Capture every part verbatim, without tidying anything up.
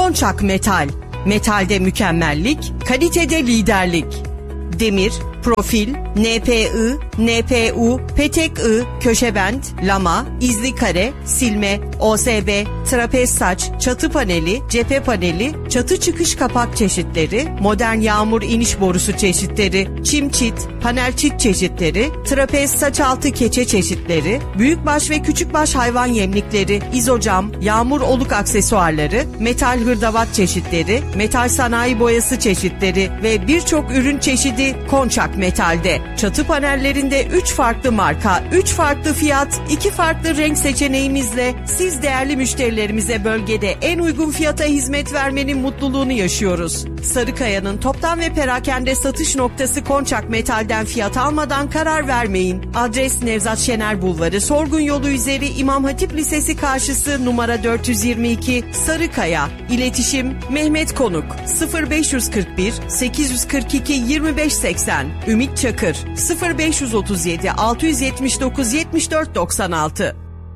Konçak Metal. Metalde mükemmellik, kalitede liderlik. Demir, profil, N P I, N P U, petek I, köşebent, lama, izli kare, silme, O S B, trapez saç, çatı paneli, cephe paneli, çatı çıkış kapak çeşitleri, modern yağmur iniş borusu çeşitleri, çim çit, panel çit çeşitleri, trapez saç altı keçe çeşitleri, büyükbaş ve küçükbaş hayvan yemlikleri, izocam, yağmur oluk aksesuarları, metal hırdavat çeşitleri, metal sanayi boyası çeşitleri ve birçok ürün çeşidi Konçak Metal'de. Çatı panellerinde üç farklı marka, üç farklı fiyat, iki farklı renk seçeneğimizle siz değerli müşterilerimize bölgede en uygun fiyata hizmet vermenin mutluluğunu yaşıyoruz. Sarıkaya'nın toptan ve perakende satış noktası Konçak Metal'den fiyat almadan karar vermeyin. Adres Nevzat Şener Bulvarı, Sorgun Yolu üzeri İmam Hatip Lisesi karşısı numara dört yüz yirmi iki Sarıkaya. İletişim Mehmet Konuk sıfır beş kırk bir sekiz kırk iki yirmi beş seksen. Ümit Çakır sıfır beş otuz yedi altı yetmiş dokuz yetmiş dört doksan altı.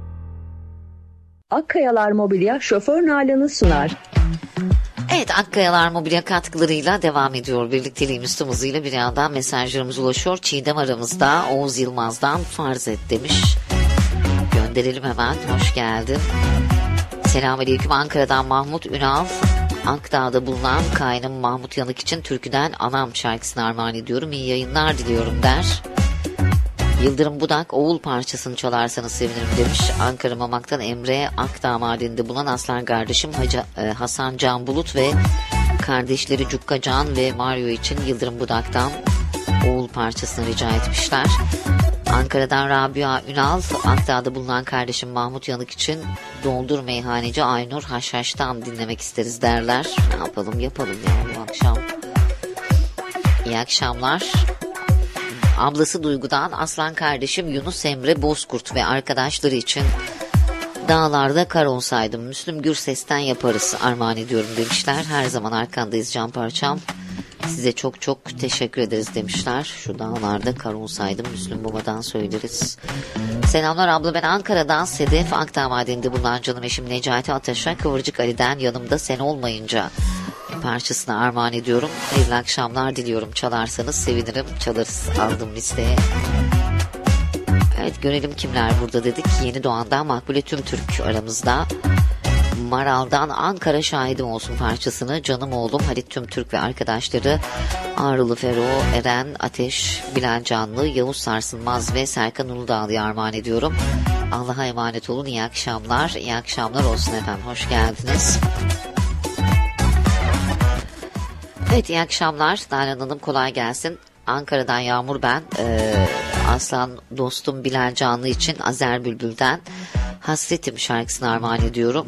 Akkayalar Mobilya şoför Nalan'ı sunar. Evet, Akkayalar Mobilya katkılarıyla devam ediyor. Birlikteliğimiz tüm hızıyla bir yandan mesajlarımız ulaşıyor. Çiğdem aramızda, Oğuz Yılmaz'dan farz et demiş. Gönderelim hemen. Hoş geldin. Selamünaleyküm. Ankara'dan Mahmut Ünal. Akdağ'da bulunan kaynım Mahmut Yanık için türküden Anam şarkısını armağan ediyorum. İyi yayınlar diliyorum der. Yıldırım Budak, Oğul parçasını çalarsanız sevinirim demiş. Ankara Mamak'tan Emre, Akdağ Madeninde bulunan aslan kardeşim Hacı, e, Hasan Can Bulut ve kardeşleri Cukka Can ve Mario için Yıldırım Budak'tan Oğul parçasını rica etmişler. Ankara'dan Rabia Ünal, Akdağ'da bulunan kardeşim Mahmut Yanık için Doldur Meyhaneci Aynur Haşhaş'tan dinlemek isteriz derler. Ne yapalım yapalım ya bu akşam. İyi akşamlar. Ablası Duygu'dan aslan kardeşim Yunus Emre Bozkurt ve arkadaşları için Dağlarda Kar Olsaydım Müslüm Gürses'ten yaparız armağan ediyorum demişler. Her zaman arkandayız can parçam. Size çok çok teşekkür ederiz demişler. Şu Dağlarda Kar Olsaydım Müslüm Baba'dan söyleriz. Selamlar abla, ben Ankara'dan Sedef Akdağ Madeninde bulunan canım eşim Necati Ataş'a Kıvırcık Ali'den Yanımda Sen Olmayınca parçasını armağan ediyorum. Hayırlı akşamlar diliyorum. Çalarsanız sevinirim. Çalarız. Aldım listeye. Evet, görelim kimler burada dedik. Yeni Doğan'dan Makbule Tümtürk aramızda. Maral'dan Ankara Şahidim Olsun parçasını canım oğlum Halit Tümtürk ve arkadaşları Ağrılı Fero, Eren Ateş, Bilal Canlı, Yavuz Sarsılmaz ve Serkan Uludağlı'ya armağan ediyorum. Allah'a emanet olun. İyi akşamlar. İyi akşamlar olsun efendim. Hoş geldiniz. Evet, iyi akşamlar. Nalan Hanım kolay gelsin. Ankara'dan Yağmur ben. Ee, aslan dostum Bilal Canlı için Azer Bülbül'den Hasretim şarkısını armağan ediyorum.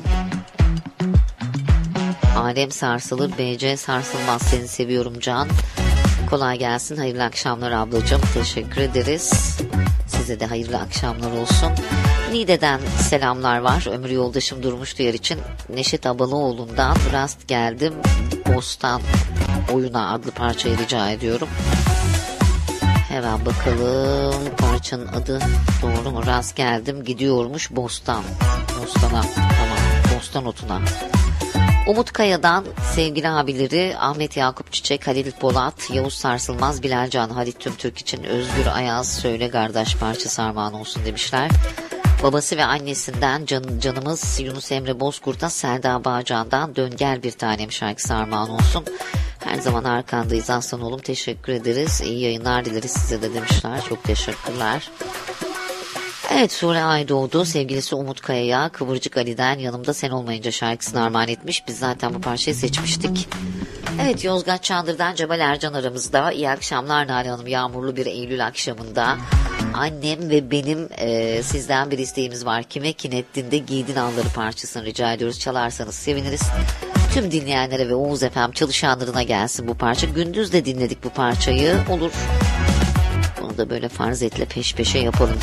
Alem sarsılır, B C sarsılmaz, seni seviyorum can. Kolay gelsin. Hayırlı akşamlar ablacığım. Teşekkür ederiz. Size de hayırlı akşamlar olsun. Niğde'den selamlar var. Ömür yoldaşım Durmuş Duyar için Neşet Abalıoğlu'ndan Rast Geldim Bostan Oyuna adlı parçayı rica ediyorum. Hemen bakalım, parçanın adı doğru mu? Rast Geldim gidiyormuş Bostan. Bostan'a, tamam, Bostan otuna. Umut Kaya'dan sevgili abileri Ahmet Yakup Çiçek, Halil Polat, Yavuz Sarsılmaz, Bilal Can, Halit Tümtürk için Özgür Ayaz Söyle Kardeş parçası armağan olsun demişler. Babası ve annesinden can, canımız Yunus Emre Bozkurt'a Selda Bağcan'dan Dön Gel Bir Tanem şarkısı armağan olsun. Her zaman arkandayız aslan oğlum, teşekkür ederiz. İyi yayınlar dileriz size de demişler. Çok teşekkürler. Evet, Sure Aydoğdu sevgilisi Umut Kaya'ya Kıvırcık Ali'den Yanımda Sen Olmayınca şarkısını armağan etmiş. Biz zaten bu parçayı seçmiştik. Evet, Yozgat Çandır'dan Cemal Ercan aramızda. İyi akşamlar Nalan Hanım. Yağmurlu bir Eylül akşamında annem ve benim e, sizden bir isteğimiz var. Kime Kinettin'de Giydin Alları parçasını rica ediyoruz. Çalarsanız seviniriz. Tüm dinleyenlere ve Oğuz Efem çalışanlarına gelsin bu parça. Gündüz de dinledik bu parçayı. Olur. Bunu da böyle farzetle peş peşe yapalım.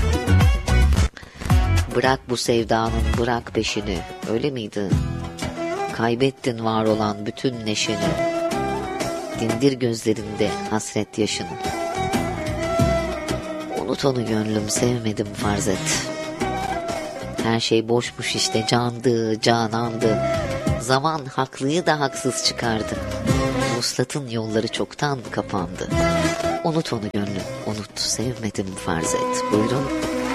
Bırak bu sevdanın, bırak peşini. Öyle miydi? Kaybettin var olan bütün neşeni. Dindir gözlerinde hasret yaşını. Unut onu gönlüm, sevmedim farz et. Her şey boşmuş işte, candı, canandı. Zaman haklıyı da haksız çıkardı. Vuslatın yolları çoktan kapandı. Unut onu gönlüm, unut, sevmedim farz et. Buyurun.